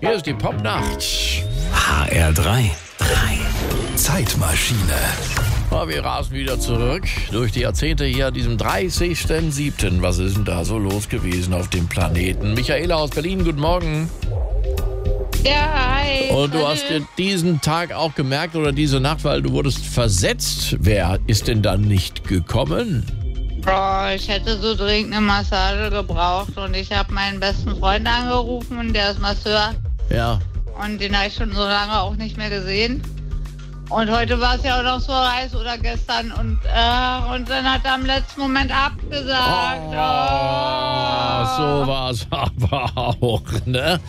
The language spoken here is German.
Hier ist die Popnacht. HR3. Zeitmaschine. Oh, wir rasen wieder zurück durch die Jahrzehnte hier an diesem 30.07. Was ist denn da so los gewesen auf dem Planeten? Michaela aus Berlin, guten Morgen. Ja, hi. Und du hast dir diesen Tag auch gemerkt oder diese Nacht, weil du wurdest versetzt. Wer ist denn dann nicht gekommen? Ich hätte so dringend eine Massage gebraucht und ich habe meinen besten Freund angerufen, der ist Masseur Ja. und den habe ich schon so lange auch nicht mehr gesehen. Und heute war es ja auch noch so heiß oder gestern und dann hat er im letzten Moment abgesagt. So war es aber auch, ne?